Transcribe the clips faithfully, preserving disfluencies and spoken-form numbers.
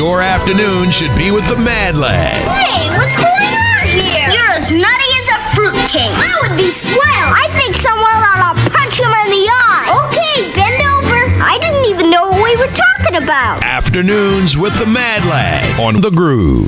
Your afternoon should be with the Mad Lad. Hey, what's going on here? You're as nutty as a fruitcake. That would be swell. I think someone ought to punch him in the eye. Okay, bend over. I didn't even know what we were talking about. Afternoons with the Mad Lad on The Groove.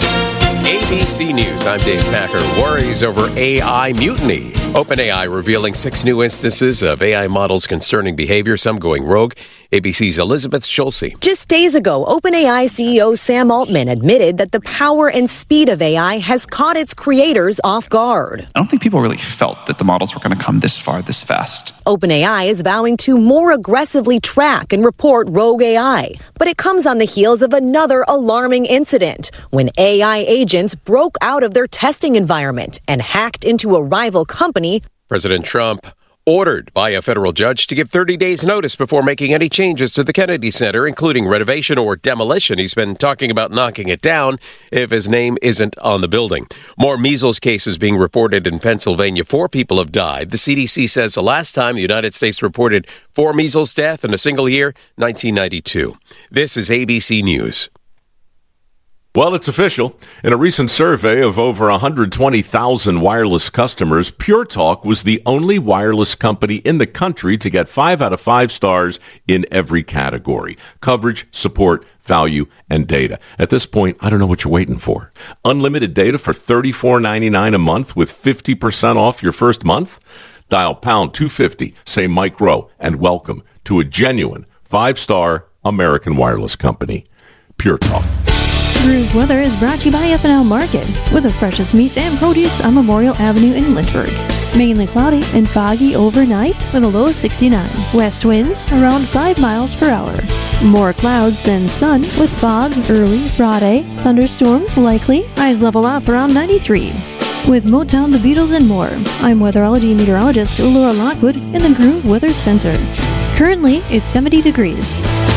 A B C News, I'm Dave Packer. Worries over A I mutiny. OpenAI revealing six new instances of A I models concerning behavior, some going rogue. A B C's Elizabeth Schulze. Just days ago, OpenAI C E O Sam Altman admitted that the power and speed of A I has caught its creators off guard. I don't think people really felt that the models were going to come this far, this fast. OpenAI is vowing to more aggressively track and report rogue A I. But it comes on the heels of another alarming incident when A I agents broke out of their testing environment and hacked into a rival company. President Trump ordered by a federal judge to give thirty days notice before making any changes to the Kennedy Center, including renovation or demolition. He's been talking about knocking it down if his name isn't on the building. More measles cases being reported in Pennsylvania. Four people have died. The C D C says the last time the United States reported four measles deaths in a single year, nineteen ninety-two. This is A B C News. Well, it's official. In a recent survey of over one hundred twenty thousand wireless customers, Pure Talk was the only wireless company in the country to get five out of five stars in every category: coverage, support, value, and data. At this point, I don't know what you're waiting for. Unlimited data for thirty-four ninety-nine a month with fifty percent off your first month? Dial pound two fifty, say Mike Rowe, and welcome to a genuine five-star American wireless company, Pure Talk. Groove Weather is brought to you by F and L Market, with the freshest meats and produce on Memorial Avenue in Lynchburg. Mainly cloudy and foggy overnight with a low of sixty-nine. West winds around five miles per hour. More clouds than sun with fog early Friday. Thunderstorms likely. Highs level off around ninety-three. With Motown, the Beatles, and more, I'm weatherology meteorologist Laura Lockwood in the Groove Weather Center. Currently, it's seventy degrees.